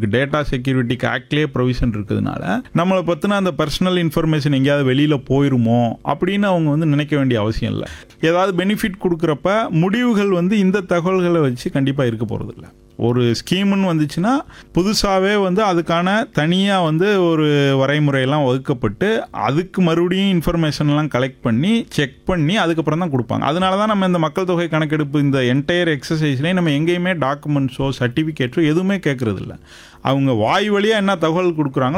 Data செக்யூரிட்டிக்கு ஆக்ட்லேயே provision இருக்கிறதுனால நம்மளை பற்றின அந்த பர்சனல் இன்ஃபர்மேஷன் எங்கேயாவது வெளியில் போயிருமோ அப்படின்னு அவங்க வந்து நினைக்க வேண்டிய அவசியம் இல்லை. ஏதாவது பெனிஃபிட் கொடுக்குறப்ப முடிவுகள் வந்து இந்த தகவல்களை வச்சு கண்டிப்பாக இருக்க போகிறதில்ல. ஒரு ஸ்கீம்னு வந்துச்சுன்னா புதுசாகவே வந்து அதுக்கான தனியாக வந்து ஒரு வரைமுறையெல்லாம் வகுக்கப்பட்டு அதுக்கு மறுபடியும் இன்ஃபர்மேஷன்லாம் கலெக்ட் பண்ணி செக் பண்ணி அதுக்கப்புறம் தான் கொடுப்பாங்க. அதனால தான் நம்ம இந்த மக்கள் தொகை கணக்கெடுப்பு இந்த என்டையர் எக்ஸசைஸ்லேயே நம்ம எங்கேயுமே டாக்குமெண்ட்ஸோ சர்டிஃபிகேட்டோ எதுவுமே கேட்குறதில்ல. அவங்க வாய் வழியாக என்ன தகவல் கொடுக்குறாங்களோ